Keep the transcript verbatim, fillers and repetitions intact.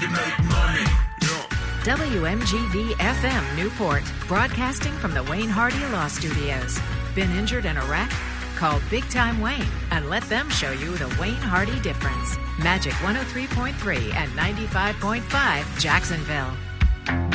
can make money. W M G V F M Newport, broadcasting from the Wayne Hardy Law Studios. Been injured in a wreck? Call Big Time Wayne and let them show you the Wayne Hardy difference. Magic one oh three point three and ninety-five point five Jacksonville.